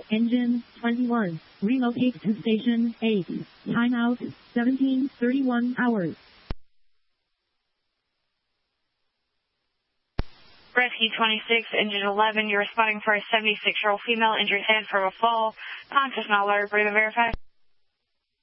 Engine 21. Relocate to Station 8. Timeout 17:31 hours. Rescue 26, Engine 11, you're responding for a 76-year-old female injured head from a fall. Conscious and alert, breathing verified.